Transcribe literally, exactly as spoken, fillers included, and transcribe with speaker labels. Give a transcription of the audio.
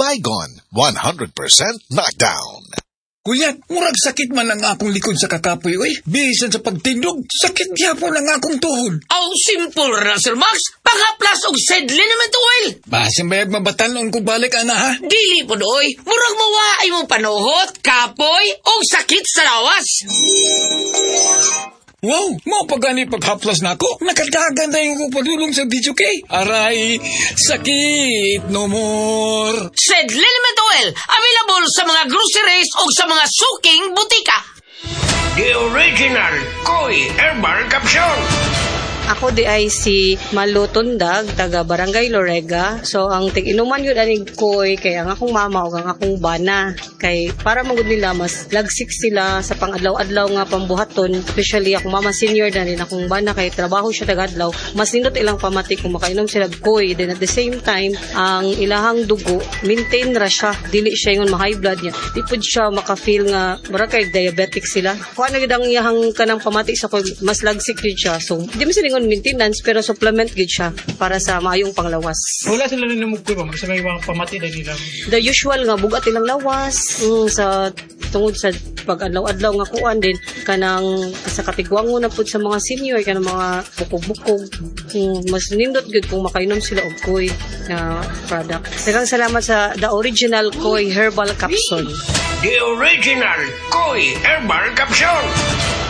Speaker 1: Baygon, one hundred percent knockdown.
Speaker 2: Kuya, murag sakit man ang akong likod sa kakapoy, oy. Bisan sa pagtindog, sakit gyapon ang akong tuhod.
Speaker 3: Aw, simple ra, Sir Max. Panghaplas og Sedlinament oil.
Speaker 2: Basin bayag mabatanon kung balik, ana, ha?
Speaker 3: Dili po doy. Murag mawaay mo panuhot, kapoy, o sakit sa lawas.
Speaker 2: Wow, mo pagani paghaplas na ako. Nakadagan na yung padulong sa video kay. Aray, sakit no more.
Speaker 3: Sedlinament oil, available sa mga groceries o sa mga suking butika.
Speaker 4: The original Koi Herbal Capsule.
Speaker 5: Ako di ay si Malu Tundag, taga Barangay Lorega. So, ang tig-inuman yun aning koy, kay ang akong mama o ang akong bana. Kay para magud nila, mas lagsik sila sa pang-adlaw-adlaw nga pambuhaton. Especially akong mama senior na rin akong bana, kay trabaho siya taga-adlaw. Mas nindot ilang pamati kung makainom sila koy. Then at the same time, ang ilahang dugo, maintain ra siya. Dili siya yung ma-high blood niya. Di po siya maka-feel nga, mara kay diabetic sila. Kung ano yung iyahang kanang pamati sa koy, mas lagsik yun siya. So, di mo sila maintenance pero supplement gid siya para sa maayong panglawas.
Speaker 6: Wala sila rin namugkoy ba? Sa may mga pamati na nila.
Speaker 5: The usual nga bugat ilang lawas mm, sa tungod sa pag-adlaw-adlaw nga kuan din kanang sa katigwango na pud sa mga senior kanang mga bukog-bukog. Mm, mas nindot gid kung makainom sila og koy na product. Daghang salamat sa the original Koi Herbal Capsule.
Speaker 4: The original Koi Herbal Capsule.